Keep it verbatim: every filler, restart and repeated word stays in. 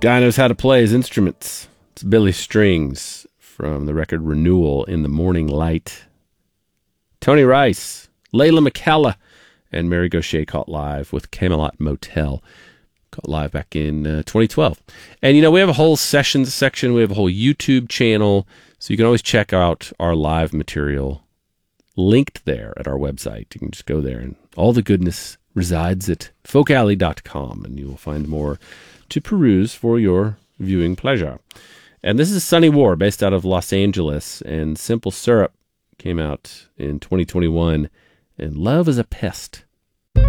Guy knows how to play his instruments. It's Billy Strings from the record Renewal in the Morning Light. Tony Rice, Layla McKella, and Mary Gauthier caught live with Camelot Motel. Caught live back in uh, twenty twelve. And, you know, we have a whole sessions section. We have a whole YouTube channel. So you can always check out our live material linked there at our website. You can just go there, and all the goodness resides at folk alley dot com, and you will find more to peruse for your viewing pleasure. And this is Sunny War, based out of Los Angeles, and Simple Syrup came out in twenty twenty-one, and Love is a Pest